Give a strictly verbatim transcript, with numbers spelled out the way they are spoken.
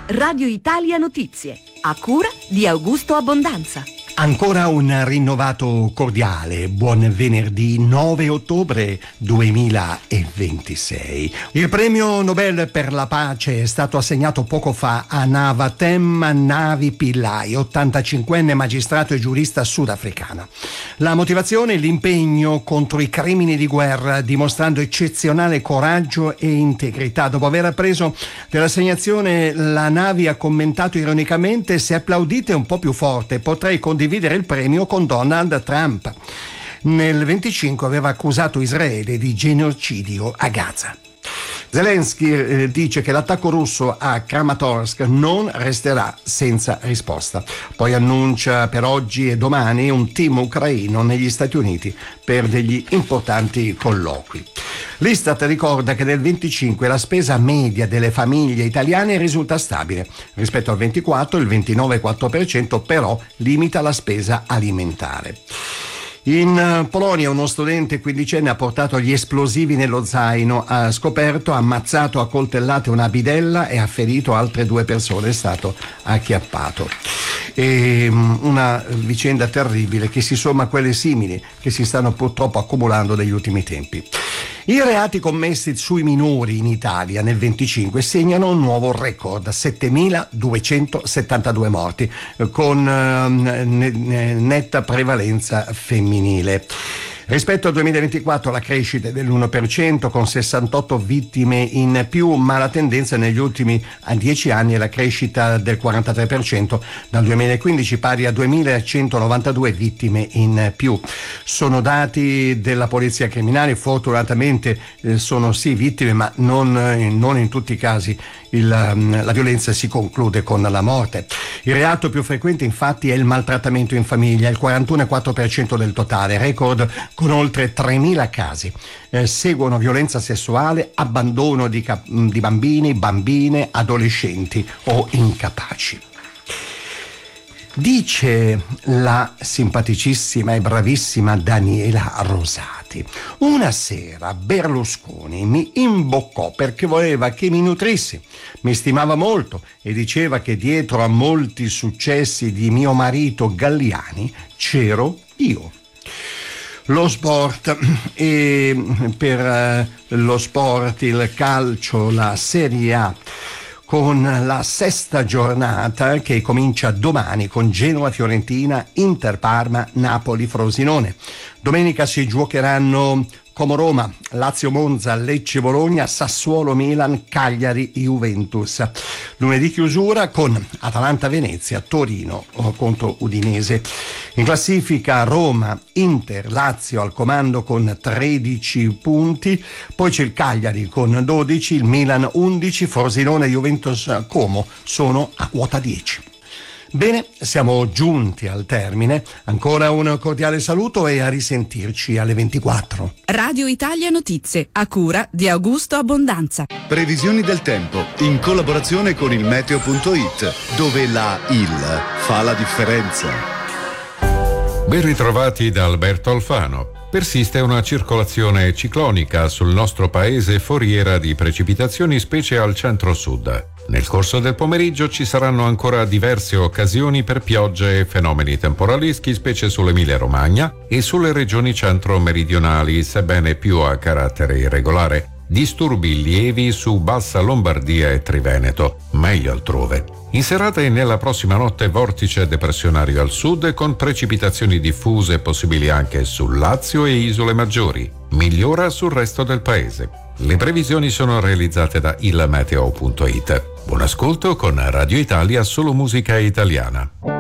Radio Italia Notizie, a cura di Augusto Abbondanza. Ancora un rinnovato cordiale buon venerdì nove ottobre duemilaventisei. Il premio Nobel per la pace è stato assegnato poco fa a Navatem Navi Pillai, ottantacinquenne magistrato e giurista sudafricana. La motivazione è l'impegno contro i crimini di guerra, dimostrando eccezionale coraggio e integrità. Dopo aver appreso dell'assegnazione, la Navi ha commentato ironicamente: se applaudite un po' più forte potrei condividere il premio con Donald Trump. Nel venticinque aveva accusato Israele di genocidio a Gaza. Zelensky eh, dice che l'attacco russo a Kramatorsk non resterà senza risposta. Poi annuncia per oggi e domani un team ucraino negli Stati Uniti per degli importanti colloqui. L'Istat ricorda che nel venticinque la spesa media delle famiglie italiane risulta stabile. Rispetto al ventiquattro il ventinove virgola quattro per cento però limita la spesa alimentare. In Polonia uno studente quindicenne ha portato gli esplosivi nello zaino, ha scoperto, ha ammazzato a coltellate una bidella e ha ferito altre due persone, è stato acchiappato. E una vicenda terribile che si somma a quelle simili che si stanno purtroppo accumulando negli ultimi tempi. I reati commessi sui minori in Italia nel venticinque segnano un nuovo record, settemiladuecentosettantadue morti, con eh, netta prevalenza femminile. Rispetto al duemilaventiquattro la crescita è dell'uno per cento con sessantotto vittime in più, ma la tendenza negli ultimi dieci anni è la crescita del quarantatré per cento dal duemilaquindici, pari a duemilacentonovantadue vittime in più. Sono dati della polizia criminale, fortunatamente eh, sono sì vittime, ma non, eh, non in tutti i casi il, la violenza si conclude con la morte. Il reato più frequente infatti è il maltrattamento in famiglia, il quarantuno virgola quattro per cento del totale, record con oltre tremila casi. Eh, seguono violenza sessuale, abbandono di, cap- di bambini, bambine, adolescenti o incapaci. Dice la simpaticissima e bravissima Daniela Rosati: una sera Berlusconi mi imboccò perché voleva che mi nutrissi, mi stimava molto e diceva che dietro a molti successi di mio marito Galliani c'ero io. Lo sport, e per lo sport, il calcio, la Serie A, con la sesta giornata che comincia domani con Genoa Fiorentina, Inter Parma, Napoli Frosinone. Domenica si giocheranno Como Roma, Lazio Monza, Lecce Bologna, Sassuolo Milan, Cagliari Juventus. Lunedì chiusura con Atalanta Venezia, Torino contro Udinese. In classifica Roma, Inter, Lazio al comando con tredici punti, poi c'è il Cagliari con dodici, il Milan undici, Frosinone e Juventus Como sono a quota dieci. Bene, siamo giunti al termine. Ancora un cordiale saluto e a risentirci alle ventiquattro. Radio Italia Notizie, a cura di Augusto Abbondanza. Previsioni del tempo in collaborazione con il meteo punto it, dove la I L fa la differenza. Ben ritrovati da Alberto Alfano. Persiste una circolazione ciclonica sul nostro paese, foriera di precipitazioni, specie al centro-sud. Nel corso del pomeriggio ci saranno ancora diverse occasioni per piogge e fenomeni temporalischi, specie sull'Emilia-Romagna e sulle regioni centro-meridionali, sebbene più a carattere irregolare. Disturbi lievi su Bassa Lombardia e Triveneto, meglio altrove. In serata e nella prossima notte vortice depressionario al sud con precipitazioni diffuse possibili anche sul Lazio e isole maggiori. Migliora sul resto del paese. Le previsioni sono realizzate da il meteo punto it. Buon ascolto con Radio Italia, solo musica italiana.